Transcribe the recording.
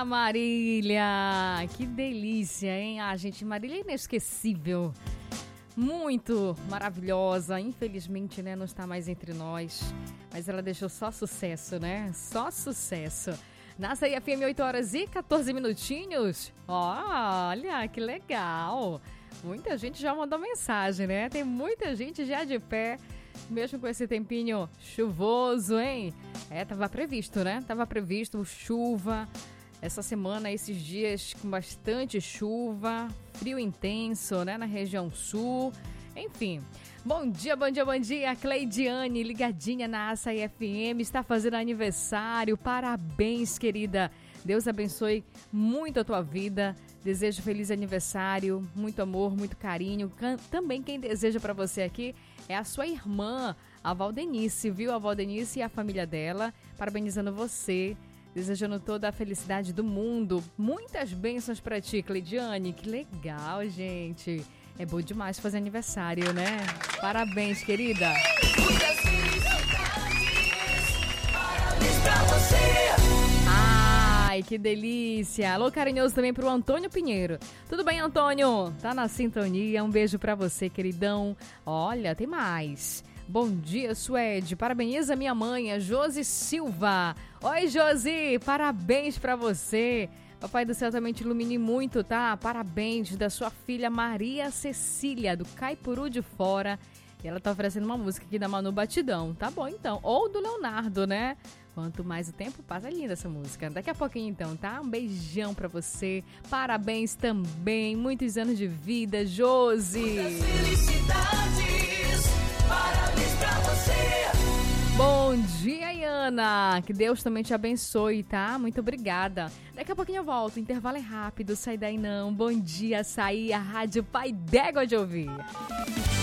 a Marília. Que delícia, hein? Ah, gente, Marília é inesquecível. Muito maravilhosa. Infelizmente, né, não está mais entre nós. Mas ela deixou só sucesso, né? Só sucesso. Nasce aí FM 8 horas e 14 minutinhos. Olha, que legal. Muita gente já mandou mensagem, né? Tem muita gente já de pé, mesmo com esse tempinho chuvoso, hein? Tava previsto, né? Tava previsto chuva. Essa semana, esses dias com bastante chuva, frio intenso, né? Na região sul. Enfim. Bom dia, bom dia, bom dia. Cleidiane, ligadinha na Açaí FM, está fazendo aniversário. Parabéns, querida. Deus abençoe muito a tua vida. Desejo feliz aniversário, muito amor, muito carinho. Também quem deseja para você aqui é a sua irmã, a Valdenice, viu? A Valdenice e a família dela, parabenizando você, desejando toda a felicidade do mundo. Muitas bênçãos para ti, Cleidiane. Que legal, gente. É bom demais fazer aniversário, né? Parabéns, querida. Muitas felicidades, parabéns pra você. Ai, que delícia. Alô, carinhoso também pro Antônio Pinheiro. Tudo bem, Antônio? Tá na sintonia. Um beijo pra você, queridão. Olha, tem mais. Bom dia, Suede. Parabeniza minha mãe, a Josi Silva. Oi, Josi. Parabéns pra você. Papai do céu também te ilumine muito, tá? Parabéns da sua filha Maria Cecília, do Caipuru de Fora. E ela tá oferecendo uma música aqui da Manu Batidão. Tá bom, então. Ou do Leonardo, né? Quanto mais o tempo passa, é linda essa música. Daqui a pouquinho, então, tá? Um beijão pra você. Parabéns também. Muitos anos de vida, Josi. Muitas felicidades, parabéns pra você. Bom dia, Iana. Que Deus também te abençoe, tá? Muito obrigada. Daqui a pouquinho eu volto. O intervalo é rápido. Sai daí não. Bom dia, Açaí. A Rádio Pai d'Égua de ouvir.